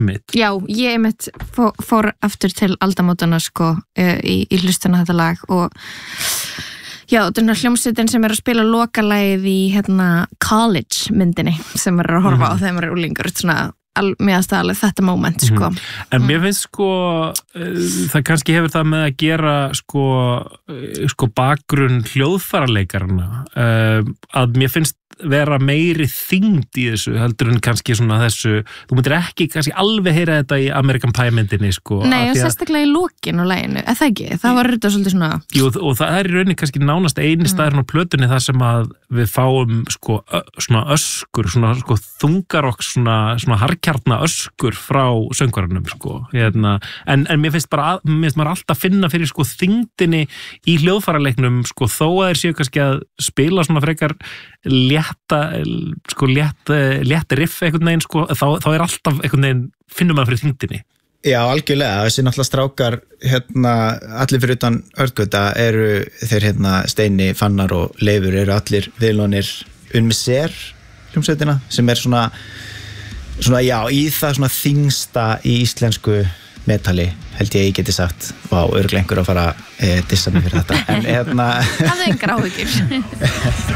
mitt. Já, ég mitt fór aftur til aldamótana sko í hlustuna þetta lag og já, þetta er hljómsveitin sem að spila lokalagið í college myndinni sem að horfa á þegar maður úlingur svona meðast alveg þetta moment sko. En mér finnst sko það kannski hefur það með að gera sko bakgrunn hljóðfæraleikaranna að mér finnst vera meiri þyngd í þessu heldur en kannski svona þessu þú myndir ekki kannski alveg heyra þetta í American Pie myndinni sko. Nei, og sérstaklega í lokin á laginu, eða ekki? Það var þetta svolítið svona Jú, og það er í rauninni kannski nánast eini staðurinn á plötunni þar sem að við fáum sko svona öskur, svona sko þungarokk svona harkjarna öskur frá söngvarunum sko. En mér finnst maður alltaf finna fyrir sko þyngdinni í hljóðfæraleiknum sko þó að þeir séu kannski að spila svona frekar létt riff einhvern veginn sko, þá er alltaf einhvern veginn finnum maður fyrir þyngdinni. Já, algjörlega, þessi náttúrulega strákar allir fyrir utan Örgöta eru þeir Steini, Fannar og Leifur eru allir viðlónir Unmiser hljómsveitina sem er svona já, í það svona þyngsta í íslensku metali, held ég geti sagt örugglega einhver að fara dissa mig fyrir þetta en Það er engar áhyggjur